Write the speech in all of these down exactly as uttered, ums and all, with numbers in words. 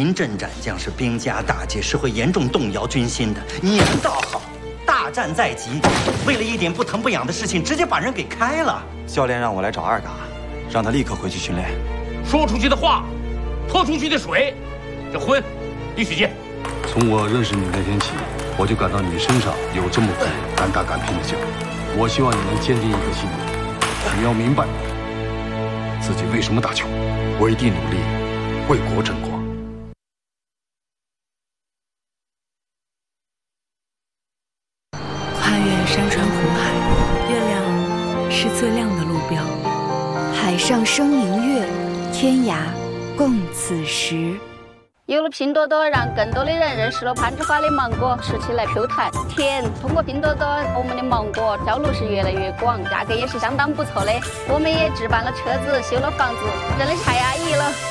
临阵斩将是兵家大忌，是会严重动摇军心的。你人倒好，大战在即，为了一点不疼不痒的事情，直接把人给开了。 教练让我来找二嘎，让他立刻回去训练。 说出去的话，拖出去的水，这婚必须结。 从我认识你那天起，我就感到你身上有这么股敢打敢拼的劲儿。我希望你能坚定一个信念，你要明白自己为什么打球，为地努力，为国争光。 跨越山川湖海，月亮是最亮的路标。 海上生明月，天涯共此时。 有了拼多多，让更多的人认识了攀枝花的芒果，吃起来 Q 弹甜。通过拼多多，我们的芒果销路是越来越广，价格也是相当不错的。我们也置办了车子，修了房子，真的太安逸了。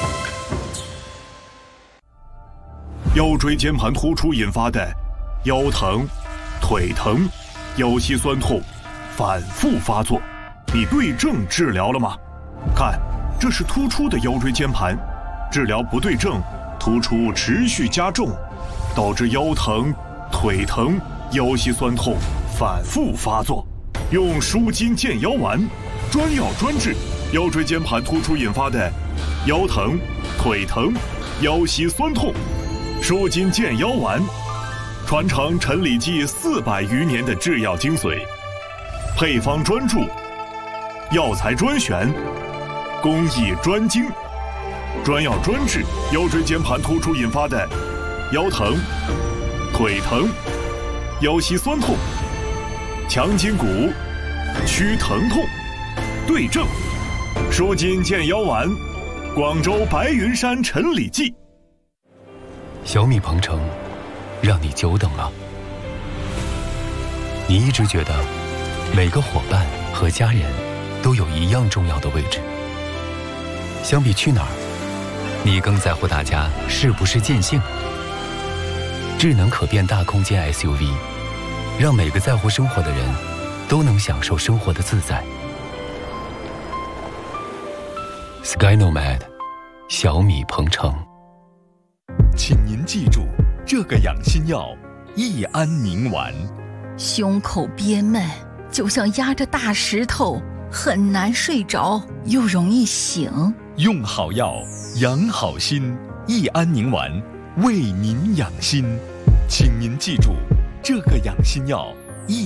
腰椎间盘突出引发的腰疼、腿疼、腰膝酸痛反复发作，你对症治疗了吗？看，这是突出的腰椎间盘，治疗不对症，突出持续加重，导致腰疼、腿疼、腰膝酸痛反复发作。用舒筋健腰丸，专药专治腰椎间盘突出引发的腰疼、腿疼、腰膝酸痛。舒筋健腰丸，传承陈李济四百余年的制药精髓，配方专注，药材专选，工艺专精。专药专治腰椎间盘突出引发的腰疼、腿疼、腰膝酸痛，强筋骨，祛疼痛，对症。舒筋健腰丸，广州白云山陈李济。 小米鹏程，让你久等了。你一直觉得每个伙伴和家人都有一样重要的位置。相比去哪儿，你更在乎大家是不是尽兴。智能可变大空间 S U V， 让每个在乎生活的人都能享受生活的自在。Sky Nomad， 小米鹏程。 请您记住这个养心药：益安宁丸。 胸口憋闷，就像压着大石头，很难睡着，又容易醒。 用好药，养好心。益安宁丸为您养心，请您记住这个养心药：